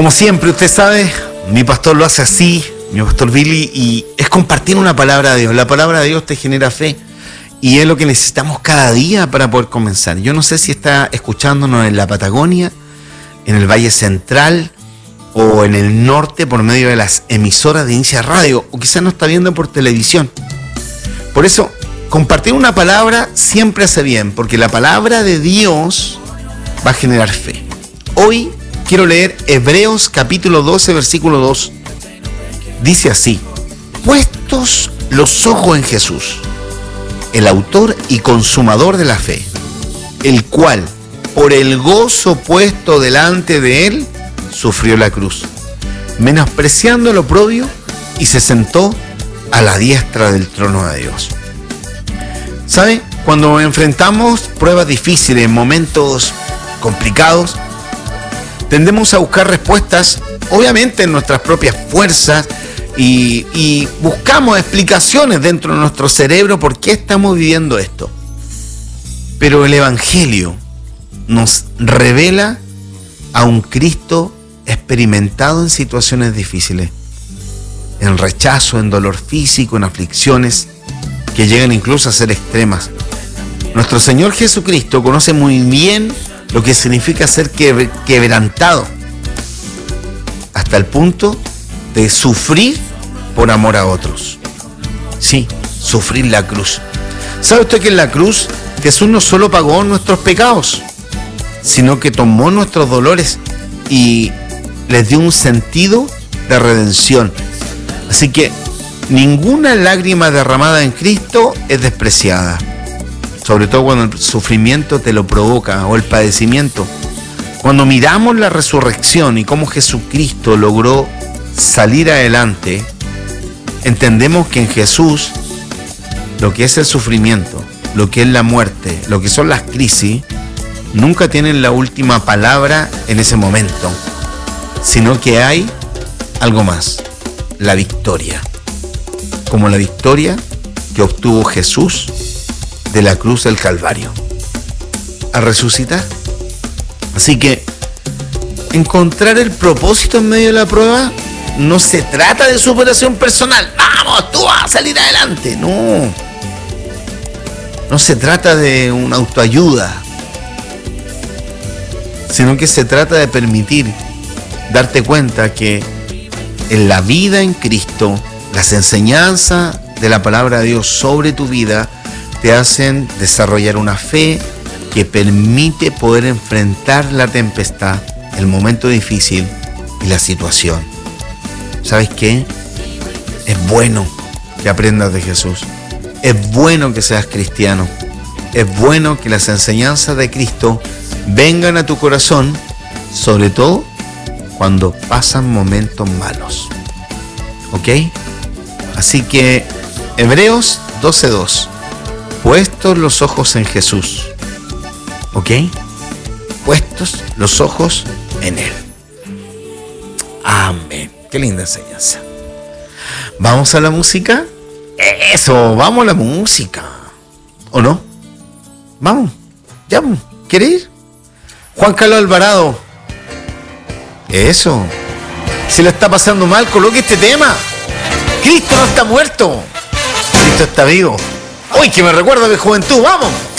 Como siempre, usted sabe, mi pastor lo hace así, mi pastor Billy, y es compartir una palabra de Dios. La palabra de Dios te genera fe y es lo que necesitamos cada día para poder comenzar. Yo no sé si está escuchándonos en la Patagonia, en el Valle Central o en el norte por medio de las emisoras de Inicia Radio, o quizás nos está viendo por televisión. Por eso, compartir una palabra siempre hace bien, porque la palabra de Dios va a generar fe. Hoy quiero leer Hebreos capítulo 12, versículo 2. Dice así: puestos los ojos en Jesús, el autor y consumador de la fe, el cual, por el gozo puesto delante de él, sufrió la cruz, menospreciando el oprobio, y se sentó a la diestra del trono de Dios. ¿Sabe? Cuando enfrentamos pruebas difíciles, momentos complicados, tendemos a buscar respuestas, obviamente en nuestras propias fuerzas, y buscamos explicaciones dentro de nuestro cerebro por qué estamos viviendo esto. Pero el Evangelio nos revela a un Cristo experimentado en situaciones difíciles, en rechazo, en dolor físico, en aflicciones que llegan incluso a ser extremas. Nuestro Señor Jesucristo conoce muy bien lo que significa ser quebrantado, hasta el punto de sufrir por amor a otros. Sí, sufrir la cruz. ¿Sabe usted que en la cruz Jesús no solo pagó nuestros pecados, sino que tomó nuestros dolores y les dio un sentido de redención? Así que ninguna lágrima derramada en Cristo es despreciada, sobre todo cuando el sufrimiento te lo provoca, o el padecimiento. Cuando miramos la resurrección y cómo Jesucristo logró salir adelante, entendemos que en Jesús lo que es el sufrimiento, lo que es la muerte, lo que son las crisis, nunca tienen la última palabra en ese momento, sino que hay algo más: la victoria, como la victoria que obtuvo Jesús de la cruz del Calvario al resucitar. Así que encontrar el propósito en medio de la prueba no se trata de superación personal. ¡Vamos, tú vas a salir adelante! No se trata de una autoayuda, sino que se trata de permitir darte cuenta que en la vida en Cristo, las enseñanzas de la palabra de Dios sobre tu vida te hacen desarrollar una fe que permite poder enfrentar la tempestad, el momento difícil y la situación. ¿Sabes qué? Es bueno que aprendas de Jesús. Es bueno que seas cristiano. Es bueno que las enseñanzas de Cristo vengan a tu corazón, sobre todo cuando pasan momentos malos. ¿Ok? Así que Hebreos 12:2. Puestos los ojos en Jesús. ¿Ok? Puestos los ojos en Él. Amén. Qué linda enseñanza. ¿Vamos a la música? Eso, vamos a la música. ¿O no? Vamos. Ya, ¿quiere ir? Juan Carlos Alvarado. Eso. Si le está pasando mal, coloque este tema. Cristo no está muerto. Cristo está vivo. ¡Uy, que me recuerda de juventud! ¡Vamos!